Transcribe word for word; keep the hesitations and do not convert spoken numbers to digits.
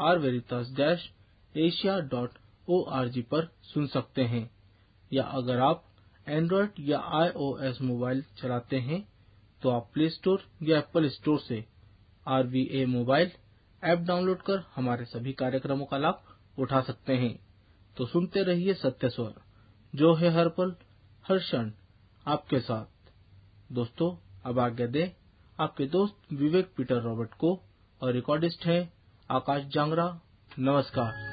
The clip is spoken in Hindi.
Are वेरितास dash Asia dot O R G पर सुन सकते हैं। या अगर आप एंड्रॉयड या आईओएस मोबाइल चलाते हैं तो आप प्ले स्टोर या एप्पल स्टोर से are V A mobile app download कर हमारे सभी कार्यक्रमों का लाभ उठा सकते हैं। तो सुनते रहिए सत्य स्वर, जो है हर पल हर क्षण आपके साथ। दोस्तों, अब आज्ञा दें आपके दोस्त विवेक पीटर रॉबर्ट को, और रिकॉर्डिस्ट है आकाश जांगरा। नमस्कार।